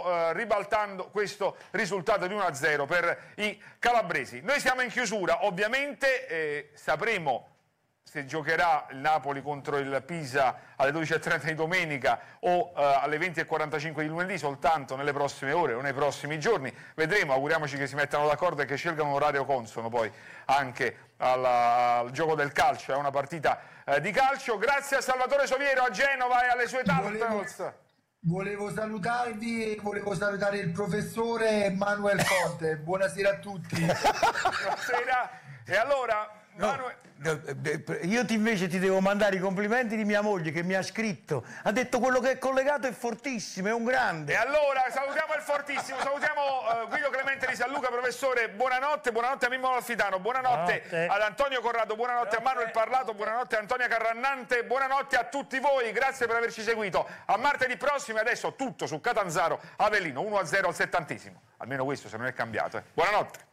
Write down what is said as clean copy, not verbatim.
ribaltando questo risultato di 1-0 per i calabresi. Noi siamo in chiusura, ovviamente sapremo se giocherà il Napoli contro il Pisa alle 12:30 di domenica o alle 20:45 di lunedì soltanto nelle prossime ore o nei prossimi giorni. Vedremo, auguriamoci che si mettano d'accordo e che scelgano un orario consono poi anche al gioco del calcio, è una partita di calcio. Grazie a Salvatore Soviero a Genova e alle sue Turtles. Volevo salutarvi e volevo salutare il professore Manuel Conte. Buonasera a tutti. Buonasera. E allora... Io invece ti devo mandare i complimenti di mia moglie che mi ha scritto, ha detto quello che è collegato è fortissimo, è un grande. E allora salutiamo il fortissimo, salutiamo Guido Clemente di San Luca, professore, buonanotte a Mimmo Malfitano, buonanotte ad Antonio Corrado, buonanotte a Manuel Parlato, buonanotte a Antonia Carrannante, buonanotte a tutti voi, grazie per averci seguito. A martedì prossimo, adesso tutto su Catanzaro Avellino 1-0 al 70°, almeno questo se non è cambiato. Buonanotte.